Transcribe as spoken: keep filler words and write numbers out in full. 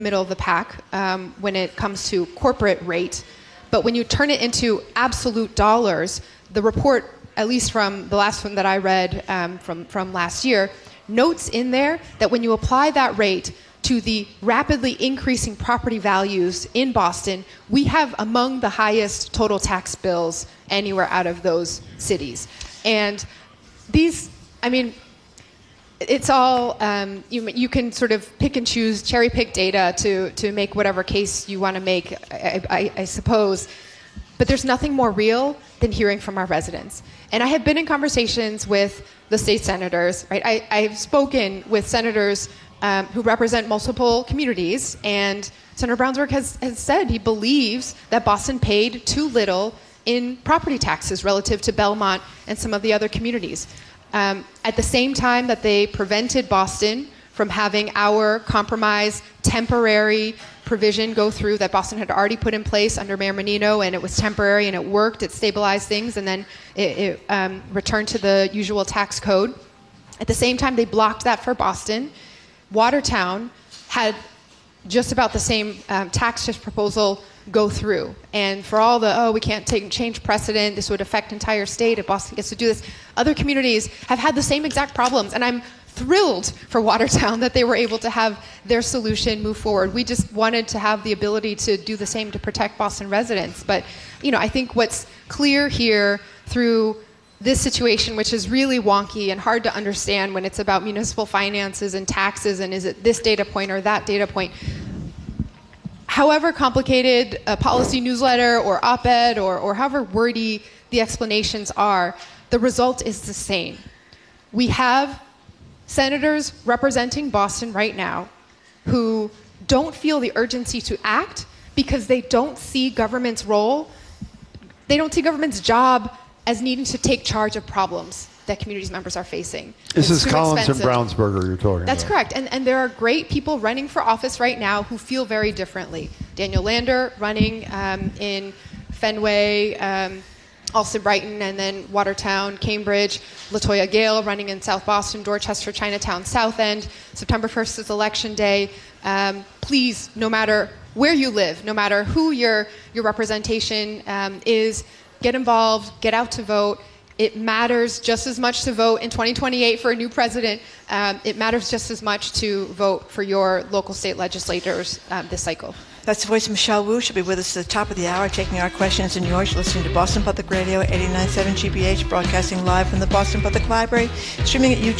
middle of the pack um, when it comes to corporate rate. But when you turn it into absolute dollars, the report, at least from the last one that I read um, from, from last year, notes in there that when you apply that rate to the rapidly increasing property values in Boston, we have among the highest total tax bills anywhere out of those cities. And these, I mean, it's all, um, you, you can sort of pick and choose, cherry pick data to, to make whatever case you want to make, I, I, I suppose. But there's nothing more real than hearing from our residents. And I have been in conversations with the state senators, right? I, I've spoken with senators um, who represent multiple communities, and Senator Brownsburg has, has said he believes that Boston paid too little in property taxes relative to Belmont and some of the other communities. Um, at the same time that they prevented Boston from having our compromise temporary provision go through that Boston had already put in place under Mayor Menino, and it was temporary and it worked, it stabilized things, and then it, it um, returned to the usual tax code. At the same time, they blocked that for Boston. Watertown had just about the same um, tax shift proposal go through. And for all the, oh, we can't take change precedent, this would affect entire state if Boston gets to do this, other communities have had the same exact problems. And I'm thrilled for Watertown that they were able to have their solution move forward. We just wanted to have the ability to do the same to protect Boston residents. But, you know, I think what's clear here through this situation, which is really wonky and hard to understand when it's about municipal finances and taxes and is it this data point or that data point, however complicated a policy newsletter or op-ed or, or however wordy the explanations are, the result is the same. We have senators representing Boston right now who don't feel the urgency to act because they don't see government's role, they don't see government's job as needing to take charge of problems that communities members are facing. This it's is Collins and Brownsburger you're talking That's about. correct. And, and there are great people running for office right now who feel very differently. Daniel Lander running um, in Fenway, um, Alston Brighton, and then Watertown, Cambridge. LaToya Gale running in South Boston, Dorchester, Chinatown, South End. September first is election day. Um, please, no matter where you live, no matter who your, your representation um, is, get involved, get out to vote. It matters just as much to vote in twenty twenty-eight for a new president. Um, it matters just as much to vote for your local state legislators um, this cycle. That's the voice of Michelle Wu. She'll be with us at the top of the hour, taking our questions in yours. You're listening to Boston Public Radio, eighty-nine point seven G B H, broadcasting live from the Boston Public Library, streaming at YouTube.